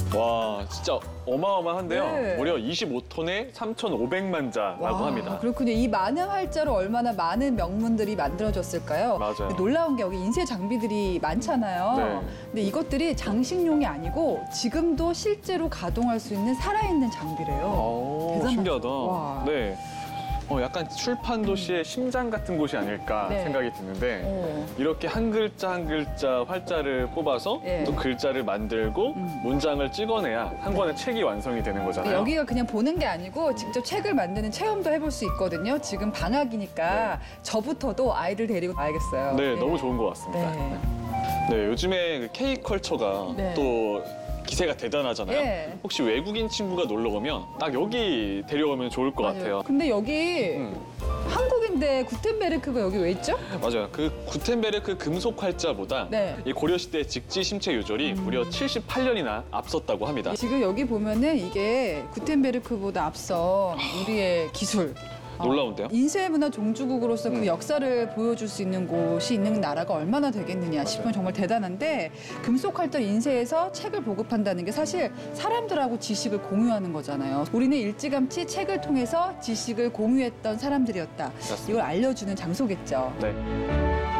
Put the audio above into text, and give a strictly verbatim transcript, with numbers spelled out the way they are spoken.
와, 진짜 어마어마한데요. 네. 무려 이십오 톤에 삼천오백만 자라고 와, 합니다. 그렇군요. 이 많은 활자로 얼마나 많은 명문들이 만들어졌을까요? 맞아요. 놀라운 게 여기 인쇄 장비들이 많잖아요. 네. 근데 이것들이 장식용이 아니고 지금도 실제로 가동할 수 있는 살아있는 장비래요. 오, 대단하죠. 신기하다. 와. 네. 어, 약간 출판 도시의 심장 같은 곳이 아닐까 네. 생각이 드는데 오. 이렇게 한 글자 한 글자 활자를 뽑아서 네. 또 글자를 만들고 음. 문장을 찍어내야 한 권의 책이 완성이 되는 거잖아요. 여기가 그냥 보는 게 아니고 직접 책을 만드는 체험도 해볼 수 있거든요. 지금 방학이니까 저부터도 아이들 데리고 가야겠어요. 네, 너무 좋은 것 같습니다. 네. 네, 요즘에 그 K컬처가 네. 또 기세가 대단하잖아요. 네. 혹시 외국인 친구가 놀러 오면 딱 여기 데려오면 좋을 것 같아요. 근데 여기 음, 한국인데 구텐베르크가 여기 왜 있죠? 맞아요. 그 구텐베르크 금속 활자보다 네. 이 고려시대 직지 심체 요절이 무려 칠십팔 년이나 앞섰다고 합니다. 지금 여기 보면은 이게 구텐베르크보다 앞선 우리의 기술. 어, 놀라운데요? 인쇄문화 종주국으로서 그 음. 역사를 보여줄 수 있는 곳이 있는 나라가 얼마나 되겠느냐 싶으면 정말 대단한데 금속 활자 인쇄에서 책을 보급한다는 게 사실 사람들하고 지식을 공유하는 거잖아요. 우리는 일찌감치 책을 통해서 지식을 공유했던 사람들이었다. 맞습니다. 이걸 알려주는 장소겠죠. 네.